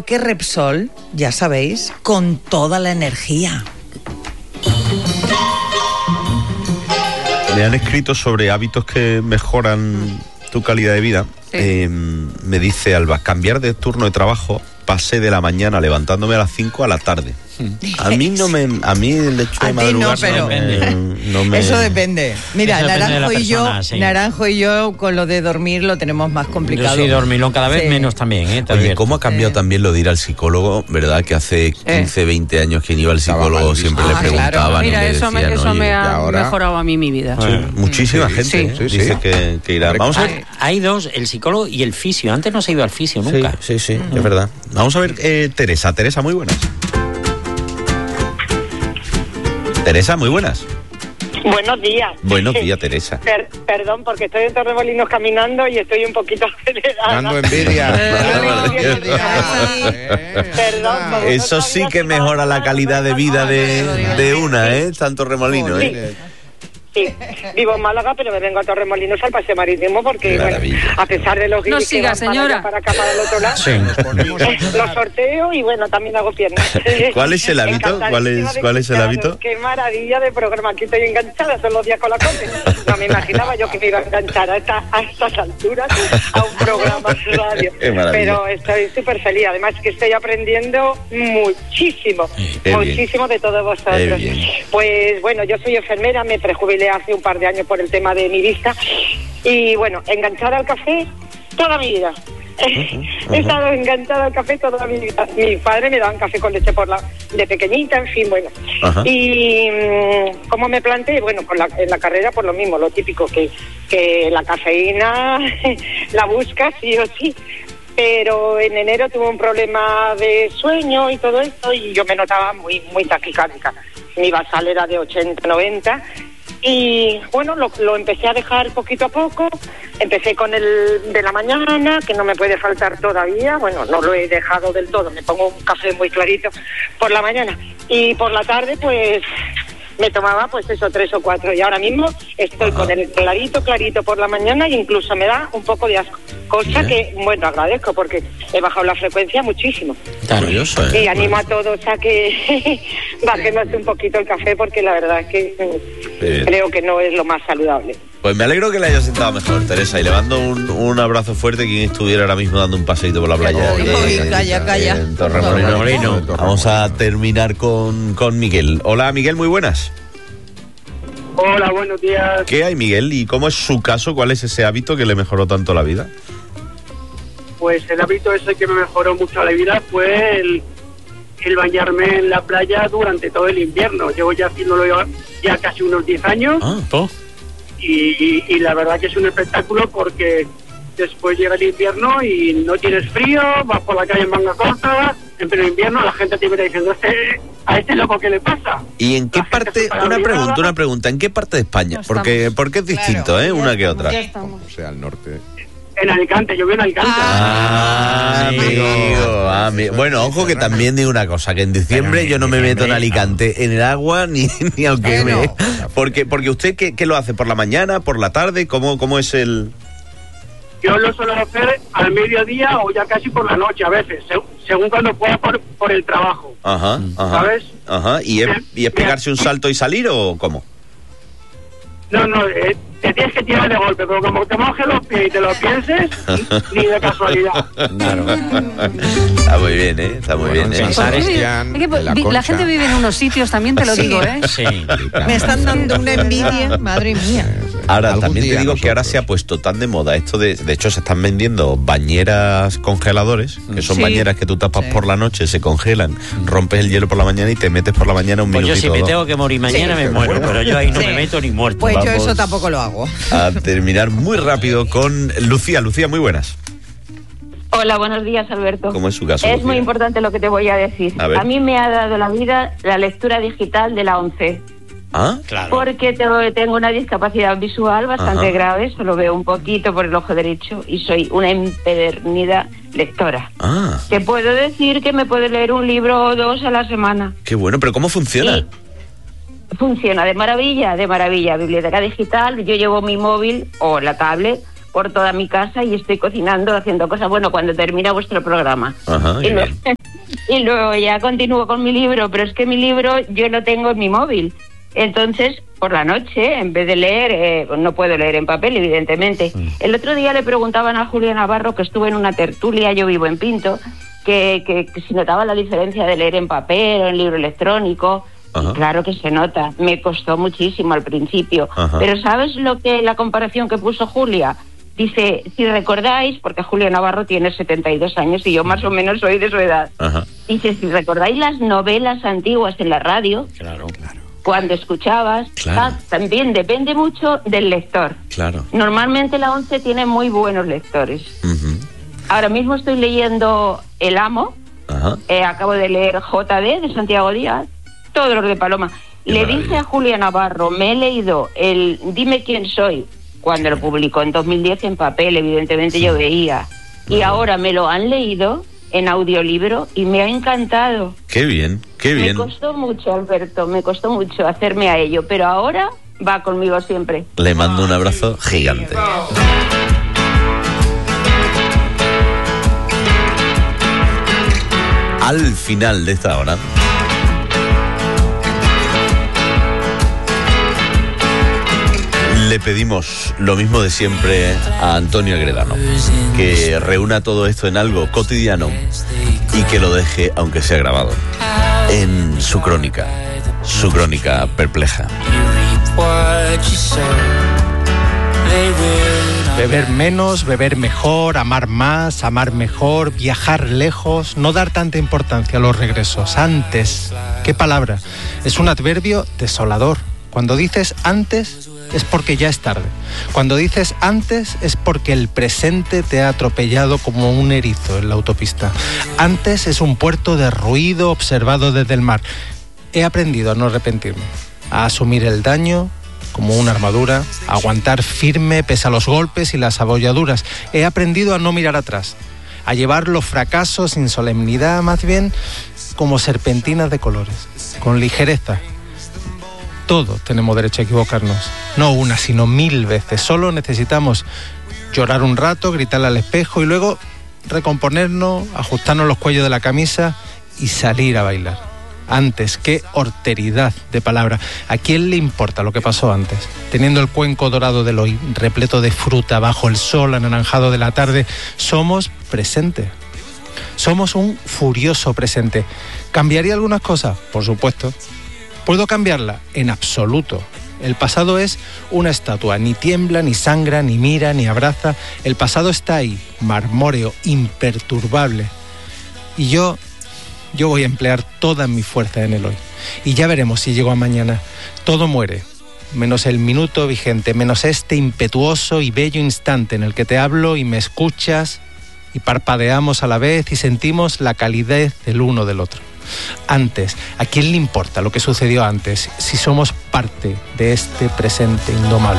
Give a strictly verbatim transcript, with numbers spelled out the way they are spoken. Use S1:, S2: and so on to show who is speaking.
S1: Porque Repsol, ya sabéis, con toda la energía.
S2: Me han escrito sobre hábitos que mejoran tu calidad de vida. Sí. Eh, me dice Alba, cambiar de turno de trabajo, pasé de la mañana levantándome a las cinco a la tarde. A mí no me, a mí el hecho de madrugar
S1: no, pero
S2: no, me, no me...
S1: Eso depende. Mira,
S3: Eso depende
S1: Naranjo
S3: de la
S1: y yo,
S3: persona, sí.
S1: Naranjo y yo con lo de dormir lo tenemos más complicado.
S3: Yo sí dormilón cada vez sí. menos también, ¿eh?
S2: Oye, ¿cómo ha cambiado sí. también lo de ir al psicólogo? ¿Verdad? Que hace quince, veinte años quien iba al psicólogo siempre ah, le preguntaban
S4: claro. Mira,
S2: y le
S4: eso
S2: decían,
S4: me, eso
S2: oye,
S4: me ha
S2: ahora...
S4: mejorado a mí mi vida.
S2: Sí, sí. Muchísima gente
S4: sí.
S2: ¿eh?
S5: Sí, sí.
S2: dice que, que irá. Vamos a ver.
S3: Hay dos, el psicólogo y el fisio. Antes no se ha ido al fisio nunca.
S2: Sí, sí, sí, mm. es verdad. Vamos a ver, eh, Teresa. Teresa, muy buenas. Teresa, muy buenas.
S6: Buenos días.
S2: Buenos días, Teresa.
S6: Per, perdón, porque estoy en Torremolinos caminando y estoy un poquito acelerada.
S5: Dando envidia.
S6: Perdón.
S2: Eso sí que mejora la calidad de vida de, de una, ¿eh? Tanto Remolinos, ¿eh?
S6: Sí, vivo en Málaga, pero me vengo a Torremolinos al paseo marítimo porque, bueno, a pesar de los
S4: no siga, señora.
S6: Para acá, para el otro lado, sí. los sorteo y, bueno, también hago piernas.
S2: ¿Cuál es el hábito? ¿Cuál es, cuál es el hábito?
S6: Qué maravilla de programa. Aquí estoy enganchada todos los días con la Cope. No me imaginaba yo que me iba a enganchar a, esta, a estas alturas a un programa de radio. Pero estoy súper feliz. Además que estoy aprendiendo muchísimo, Qué muchísimo bien. de todos vosotros. Pues, bueno, yo soy enfermera, me prejubilé hace un par de años por el tema de mi vista y bueno, enganchada al café toda mi vida. Uh-huh, uh-huh. He estado enganchada al café toda mi vida. Mi padre me daba un café con leche por la de pequeñita, en fin, bueno. Uh-huh. Y ¿cómo me planteé? Bueno, con la, en la carrera por lo mismo, lo típico, que, que la cafeína la buscas sí o sí. Pero en enero tuve un problema de sueño y todo esto y yo me notaba muy, muy taquicárdica. Mi basal era de ochenta, noventa. Y bueno, lo, lo empecé a dejar poquito a poco. Empecé con el de la mañana, que no me puede faltar todavía. Bueno, no lo he dejado del todo. Me pongo un café muy clarito por la mañana. Y por la tarde, pues, me tomaba, pues eso, tres o cuatro. Y ahora mismo estoy Ajá. con el clarito, clarito por la mañana y incluso me da un poco de asco. Cosa que, bueno, agradezco porque he bajado la frecuencia muchísimo.
S2: Maravilloso, ¿eh?
S6: Y animo a todos a que bajemos un poquito el café porque la verdad es que Bien. creo que no es lo más saludable.
S2: Pues me alegro que le hayas sentado mejor, Teresa, y le mando un, un abrazo fuerte a quien estuviera ahora mismo dando un paseíto por la playa.
S1: No, de, de, calla, calla.
S2: En Torremolinos. Vamos a terminar con, con Miguel. Hola, Miguel, muy buenas.
S7: Hola, buenos días.
S2: ¿Qué hay, Miguel? ¿Y cómo es su caso? ¿Cuál es ese hábito que le mejoró tanto la vida?
S7: Pues el hábito ese que me mejoró mucho la vida fue el, el bañarme en la playa durante todo el invierno. Llevo ya haciéndolo ya casi unos diez años.
S2: Ah, ¿todo?
S7: Y, y, y la verdad que es un espectáculo porque después llega el invierno y no tienes frío, vas por la calle en manga corta, en pleno invierno la gente te viene diciendo, este, a este loco, ¿qué le pasa?
S2: ¿Y en qué parte, una pregunta, una pregunta, ¿en qué parte de España? Porque, porque es distinto, claro, ¿eh? Una que otra.
S5: O sea, al norte.
S7: En Alicante, yo vivo en Alicante.
S2: Ah, amigo, amigo. Bueno, ojo que también digo una cosa, que en diciembre yo no me meto en Alicante en el agua ni, ni aunque me... Porque, porque usted, ¿qué, ¿qué lo hace? ¿Por la mañana, por la tarde? ¿Cómo, cómo es el...?
S7: Yo lo suelo hacer al mediodía o ya casi por la noche a veces, según, según cuando pueda por, por el trabajo.
S2: Ajá, ajá.
S7: ¿Sabes?
S2: Ajá. ¿Y es, y es pegarse un salto y salir o cómo?
S7: No, no, eh, te tienes que tirar de golpe, pero como te mojes los pies y te lo pienses, ni de casualidad.
S2: Claro. Está muy bien, ¿eh? Está muy bueno, bien, ¿eh?
S4: San Sebastián, es que la, la gente vive en unos sitios, también te lo
S1: sí.
S4: digo, ¿eh?
S3: Sí.
S1: Me están dando una envidia, madre mía.
S2: Ahora, también te digo nosotros. que ahora se ha puesto tan de moda esto de... De hecho, se están vendiendo bañeras congeladores, que son sí. bañeras que tú tapas sí. por la noche, se congelan, rompes el hielo por la mañana y te metes por la mañana un
S3: pues
S2: minutito.
S3: Yo si me tengo que morir mañana sí. me muero, pero yo ahí no sí. me meto ni muerto.
S1: Pues
S2: Vamos
S1: yo eso tampoco lo hago.
S2: A terminar muy rápido con Lucía. Lucía, muy buenas.
S8: Hola, buenos días, Alberto.
S2: ¿Cómo es su caso,
S8: Es
S2: Lucía?
S8: muy importante lo que te voy a decir.
S2: A,
S8: a mí me ha dado la vida la lectura digital de la ONCE.
S2: ¿Ah?
S3: Claro.
S8: Porque tengo una discapacidad visual bastante Ajá. grave, solo veo un poquito por el ojo derecho y soy una empedernida lectora.
S2: Ah.
S8: Te puedo decir que me puedo leer un libro o dos a la semana.
S2: Qué bueno, pero ¿cómo funciona?
S8: Y funciona de maravilla, de maravilla. Biblioteca digital, yo llevo mi móvil o la tablet por toda mi casa y estoy cocinando, haciendo cosas, bueno, cuando termina vuestro programa.
S2: Ajá,
S8: y, luego, y luego ya continúo con mi libro, pero es que mi libro yo lo tengo en mi móvil. Entonces, por la noche, en vez de leer, eh, no puedo leer en papel, evidentemente. Mm. El otro día le preguntaban a Julia Navarro, que estuvo en una tertulia, yo vivo en Pinto, que, que, que si notaba la diferencia de leer en papel o en libro electrónico. Y claro que se nota. Me costó muchísimo al principio. Ajá. Pero ¿sabes lo que la comparación que puso Julia? Dice, si recordáis, porque Julia Navarro tiene setenta y dos años y yo más o menos soy de su edad. Ajá. Dice, si recordáis las novelas antiguas en la radio,
S2: claro, claro.
S8: cuando escuchabas, claro. ah, también depende mucho del lector.
S2: Claro.
S8: Normalmente la ONCE tiene muy buenos lectores. Uh-huh. Ahora mismo estoy leyendo El Amo. Ajá. Eh, acabo de leer J D de Santiago Díaz. Todo lo de Paloma. Qué Le maravilla. Dije a Julia Navarro, me he leído el Dime quién soy, cuando lo publicó en dos mil diez en papel, evidentemente sí. Yo veía. Y uh-huh. ahora me lo han leído en audiolibro y me ha encantado.
S2: Qué bien, qué bien.
S8: Me costó mucho, Alberto, me costó mucho hacerme a ello, pero ahora va conmigo siempre.
S2: Le mando un abrazo gigante. Al final de esta hora le pedimos lo mismo de siempre a Antonio Agredano, que reúna todo esto en algo cotidiano y que lo deje, aunque sea grabado, en su crónica, su crónica perpleja.
S9: Beber menos, beber mejor, amar más, amar mejor, viajar lejos, no dar tanta importancia a los regresos. Antes, ¿qué palabra? Es un adverbio desolador. Cuando dices antes es porque ya es tarde. Cuando dices antes es porque el presente te ha atropellado como un erizo en la autopista. Antes es un puerto de ruido observado desde el mar. He aprendido a no arrepentirme, a asumir el daño como una armadura, a aguantar firme pese a los golpes y las abolladuras. He aprendido a no mirar atrás, a llevar los fracasos sin solemnidad, más bien como serpentinas de colores, con ligereza. Todos tenemos derecho a equivocarnos, no una, sino mil veces. Solo necesitamos llorar un rato, gritarle al espejo y luego recomponernos, ajustarnos los cuellos de la camisa y salir a bailar. Antes, qué horteridad de palabra. ¿A quién le importa lo que pasó antes? Teniendo el cuenco dorado del hoy, repleto de fruta, bajo el sol anaranjado de la tarde, somos presente. Somos un furioso presente. ¿Cambiaría algunas cosas? Por supuesto. ¿Puedo cambiarla? En absoluto. El pasado es una estatua, ni tiembla, ni sangra, ni mira, ni abraza. El pasado está ahí, marmóreo, imperturbable. Y yo, yo voy a emplear toda mi fuerza en el hoy. Y ya veremos si llego a mañana. Todo muere, menos el minuto vigente, menos este impetuoso y bello instante en el que te hablo y me escuchas y parpadeamos a la vez y sentimos la calidez del uno del otro. Antes, ¿a quién le importa lo que sucedió antes si somos parte de este presente indomable?